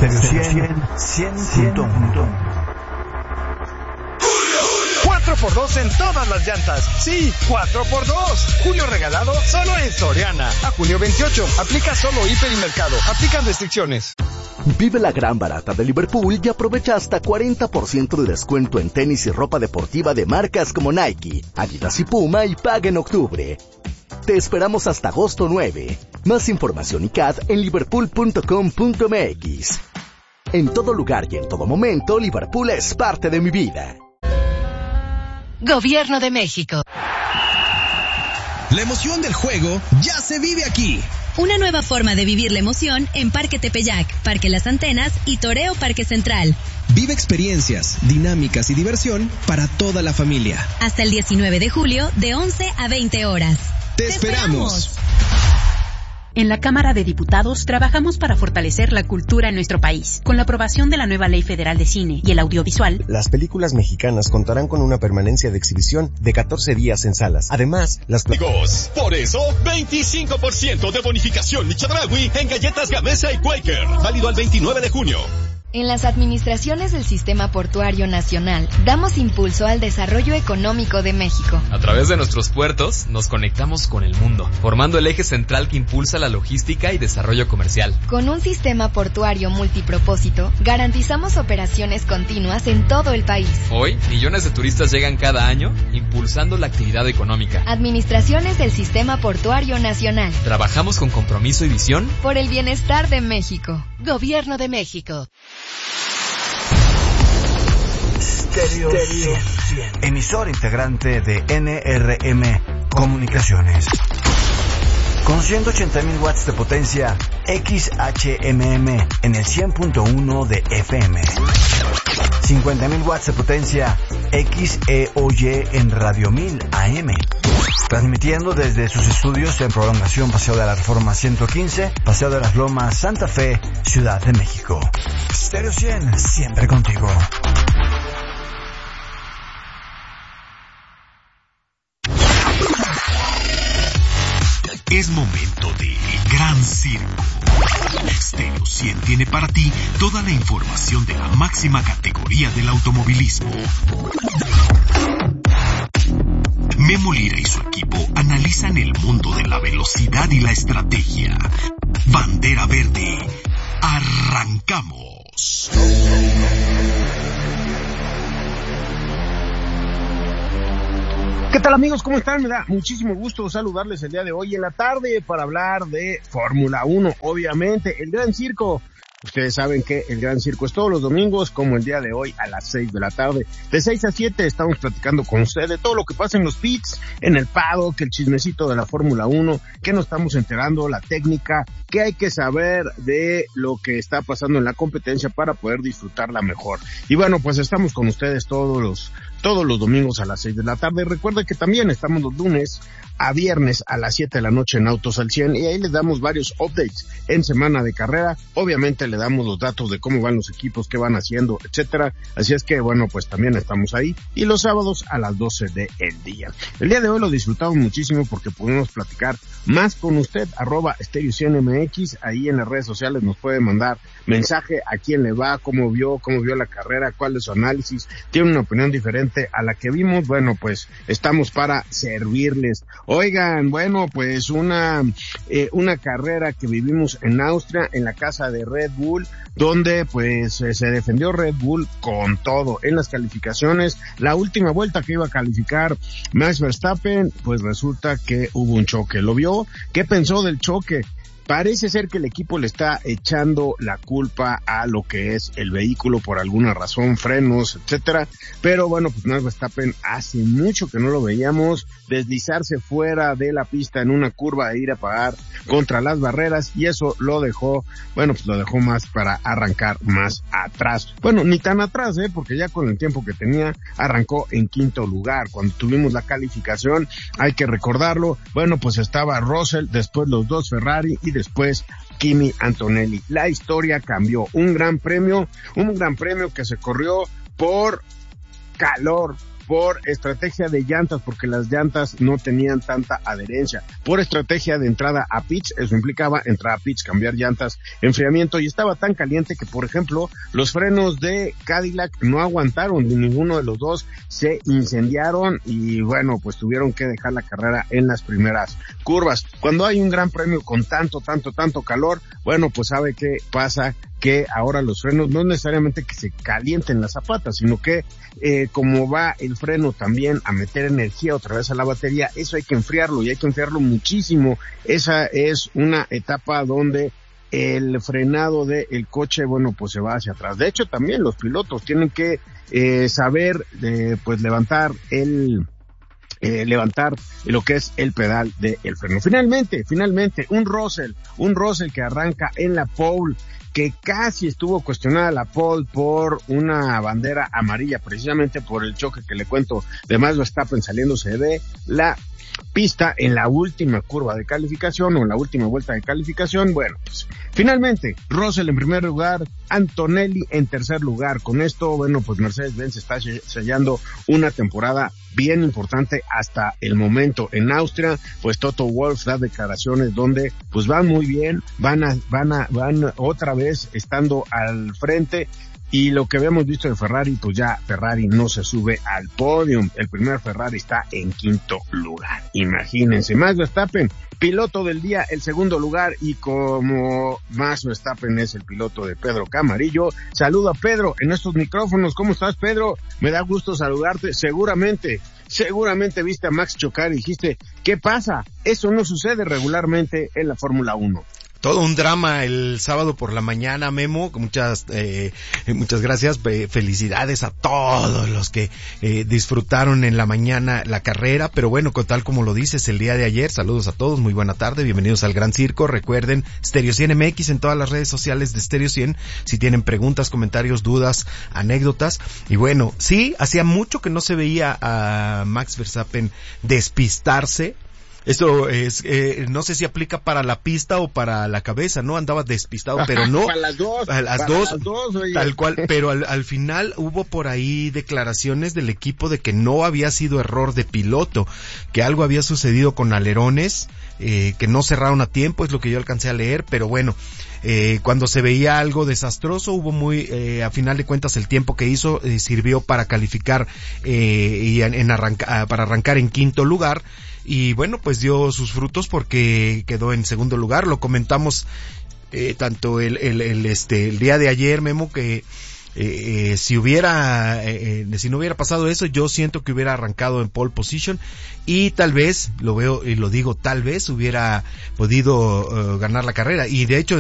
Stereo 100.1. 4x2 en todas las llantas. Sí, 4x2. Junio regalado solo en Soriana. A junio 28. Aplica solo Hiper y Mercado. Aplican restricciones. Vive la gran barata de Liverpool y aprovecha hasta 40% de descuento en tenis y ropa deportiva de marcas como Nike, Adidas y Puma y paga en octubre. Te esperamos hasta agosto 9. Más información y CAD en liverpool.com.mx. En todo lugar y en todo momento, Liverpool es parte de mi vida. Gobierno de México. La emoción del juego ya se vive aquí. Una nueva forma de vivir la emoción en Parque Tepeyac, Parque Las Antenas y Toreo Parque Central. Vive experiencias, dinámicas y diversión para toda la familia. Hasta el 19 de julio, de 11 a 20 horas. ¡Te esperamos! En la Cámara de Diputados trabajamos para fortalecer la cultura en nuestro país. Con la aprobación de la nueva Ley Federal de Cine y el Audiovisual, las películas mexicanas contarán con una permanencia de exhibición de 14 días en salas. Además, por eso, 25% de bonificación Chedraui en galletas Gamesa y Quaker. Válido al 29 de junio. En las administraciones del Sistema Portuario Nacional, damos impulso al desarrollo económico de México. A través de nuestros puertos, nos conectamos con el mundo, formando el eje central que impulsa la logística y desarrollo comercial. Con un sistema portuario multipropósito, garantizamos operaciones continuas en todo el país. Hoy, millones de turistas llegan cada año, impulsando la actividad económica. Administraciones del Sistema Portuario Nacional. Trabajamos con compromiso y visión por el bienestar de México. Gobierno de México. Stereo 100, emisor integrante de NRM Comunicaciones. Con 180.000 watts de potencia XHMM en el 100.1 de FM. 50.000 watts de potencia XEOY en Radio 1000 AM. Transmitiendo desde sus estudios en Prolongación Paseo de la Reforma 115, Paseo de las Lomas, Santa Fe, Ciudad de México. Stereo 100, siempre contigo. Es momento de Gran Circo. Stereo 100 tiene para ti toda la información de la máxima categoría del automovilismo. Memo Lira y su equipo analizan el mundo de la velocidad y la estrategia. Bandera verde. ¡Arrancamos! ¿Qué tal, amigos? ¿Cómo están? Me da muchísimo gusto saludarles el día de hoy en la tarde para hablar de Fórmula 1, obviamente, el Gran Circo. Ustedes saben que el Gran Circo es todos los domingos, como el día de hoy a las 6 de la tarde. De 6 a 7 estamos platicando con ustedes de todo lo que pasa en los pits, en el paddock, el chismecito de la Fórmula 1, que nos estamos enterando, la técnica, qué hay que saber de lo que está pasando en la competencia para poder disfrutarla mejor. Y bueno, pues estamos con ustedes todos los domingos a las 6 de la tarde. Recuerda que también estamos los lunes a viernes a las 7 de la noche en Autos al 100 y ahí les damos varios updates en semana de carrera. Obviamente le damos los datos de cómo van los equipos, qué van haciendo, etcétera. Así es que bueno, pues también estamos ahí. Y los sábados a las 12 del día. El día de hoy lo disfrutamos muchísimo porque pudimos platicar más con usted, @Stereo100MX. Ahí en las redes sociales nos puede mandar mensaje a quién le va, cómo vio la carrera, cuál es su análisis. Tiene una opinión diferente a la que vimos. Bueno, pues estamos para servirles. Oigan, bueno, pues una carrera que vivimos en Austria, en la casa de Red Bull, donde pues se defendió Red Bull con todo en las calificaciones. La última vuelta que iba a calificar Max Verstappen, pues resulta que hubo un choque. ¿Lo vio? ¿Qué pensó del choque? Parece ser que el equipo le está echando la culpa a lo que es el vehículo por alguna razón, frenos, etcétera. Pero bueno, pues Max Verstappen hace mucho que no lo veíamos deslizarse fuera de la pista en una curva e ir a parar contra las barreras, y eso lo dejó más para arrancar más atrás. Bueno, ni tan atrás, porque ya con el tiempo que tenía arrancó en quinto lugar. Cuando tuvimos la calificación, hay que recordarlo, bueno, pues estaba Russell, después los dos Ferrari y después Kimi Antonelli. La historia cambió. Un gran premio que se corrió por calor, por estrategia de llantas, porque las llantas no tenían tanta adherencia, por estrategia de entrada a pits, eso implicaba entrar a pits, cambiar llantas, enfriamiento, y estaba tan caliente que, por ejemplo, los frenos de Cadillac no aguantaron, ninguno de los dos, se incendiaron y bueno, pues tuvieron que dejar la carrera en las primeras curvas. Cuando hay un gran premio con tanto calor, bueno, pues sabe qué pasa, que ahora los frenos no necesariamente que se calienten las zapatas, sino que como va el freno también a meter energía otra vez a la batería, eso hay que enfriarlo y hay que enfriarlo muchísimo. Esa es una etapa donde el frenado del coche, bueno, pues se va hacia atrás. De hecho, también los pilotos tienen que saber pues levantar lo que es el pedal del freno. Finalmente, un Russell que arranca en la pole, que casi estuvo cuestionada la pole por una bandera amarilla, precisamente por el choque que le cuento de Max Verstappen saliéndose de la pista en la última curva de calificación o en la última vuelta de calificación. Bueno, pues finalmente Russell en primer lugar, Antonelli en tercer lugar. Con esto, bueno, pues Mercedes-Benz está sellando una temporada bien importante hasta el momento. En Austria, pues Toto Wolff da declaraciones donde pues van muy bien, van otra vez estando al frente. Y lo que habíamos visto de Ferrari, pues ya Ferrari no se sube al podio. El primer Ferrari está en quinto lugar. Imagínense, Max Verstappen, piloto del día, el segundo lugar. Y como Max Verstappen es el piloto de Pedro Camarillo, saludo a Pedro en estos micrófonos. ¿Cómo estás, Pedro? Me da gusto saludarte. Seguramente viste a Max chocar y dijiste, ¿qué pasa? Eso no sucede regularmente en la Fórmula 1. Todo un drama el sábado por la mañana, Memo. Muchas gracias. Felicidades a todos los que disfrutaron en la mañana la carrera. Pero bueno, tal como lo dices, el día de ayer, saludos a todos, muy buena tarde, bienvenidos al Gran Circo. Recuerden, Stereo 100 MX en todas las redes sociales de Stereo 100, si tienen preguntas, comentarios, dudas, anécdotas. Y bueno, sí, hacía mucho que no se veía a Max Verstappen despistarse. Esto es, no sé si aplica para la pista o para la cabeza, ¿no? Andaba despistado, pero no. Para las dos, oye. Tal cual, pero al final hubo por ahí declaraciones del equipo de que no había sido error de piloto, que algo había sucedido con alerones, que no cerraron a tiempo, es lo que yo alcancé a leer, pero bueno, cuando se veía algo desastroso, hubo a final de cuentas el tiempo que hizo sirvió para calificar para arrancar en quinto lugar. Y bueno, pues dio sus frutos porque quedó en segundo lugar. Lo comentamos tanto el día de ayer, Memo, que si no hubiera pasado eso, yo siento que hubiera arrancado en pole position y tal vez, lo veo y lo digo, tal vez hubiera podido ganar la carrera. Y de hecho